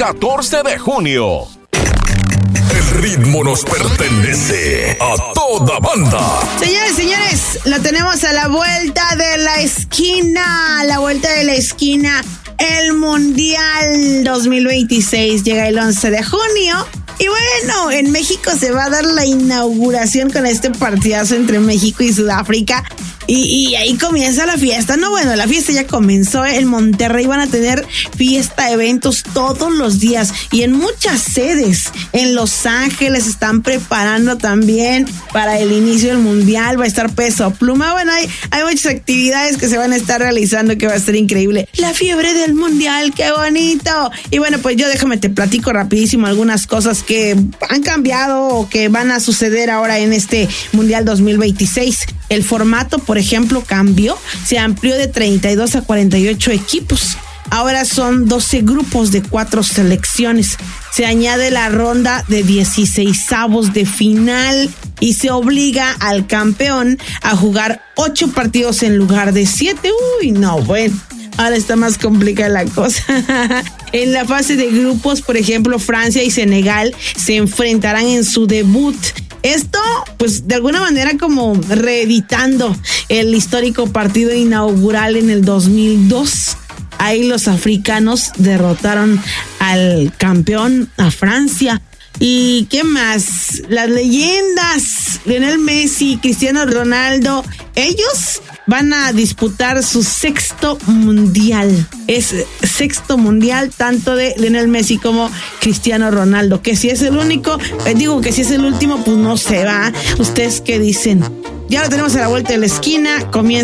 14 de junio. El ritmo nos pertenece a toda banda. Señores, señores, lo tenemos a la vuelta de la esquina. A la vuelta de la esquina, el Mundial 2026 llega el 11 de junio. Y bueno, en México se va a dar la inauguración con este partidazo entre México y Sudáfrica. Y ahí comienza la fiesta. No, bueno, la fiesta ya comenzó. En Monterrey van a tener fiesta, eventos todos los días y en muchas sedes. En Los Ángeles están preparando también para el inicio del Mundial. Va a estar Peso Pluma. Bueno, hay muchas actividades que se van a estar realizando que va a ser increíble. La fiebre del Mundial, qué bonito. Y bueno, pues yo déjame te platico rapidísimo algunas cosas que han cambiado o que van a suceder ahora en este Mundial 2026. El formato, por ejemplo, cambió, se amplió de 32 a 48 equipos. Ahora son 12 grupos de 4 selecciones. Se añade la ronda de 16avos de final y se obliga al campeón a jugar 8 partidos en lugar de 7. Uy, no, bueno. Ahora está más complicada la cosa. En la fase de grupos, por ejemplo, Francia y Senegal se enfrentarán en su debut. Esto, pues, de alguna manera como reeditando el histórico partido inaugural en el 2002. Ahí los africanos derrotaron al campeón, a Francia. ¿Y qué más? Las leyendas, Lionel Messi, Cristiano Ronaldo, ellos van a disputar su 6º mundial. Es 6º mundial tanto de Lionel Messi como Cristiano Ronaldo. Que si es el único, digo que si es el último, pues no se va. ¿Ustedes qué dicen? Ya lo tenemos a la vuelta de la esquina. Comienza